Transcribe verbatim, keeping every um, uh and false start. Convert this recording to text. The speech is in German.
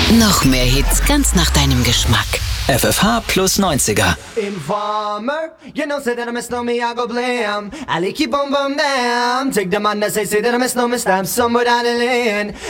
Noch mehr Hits ganz nach deinem Geschmack. F F H plus neunziger. Informer, you know, say that I miss no me, I go blam. I like keep on bum damn. Take the man that say, say that I miss no me, stamp somewhere down the lane.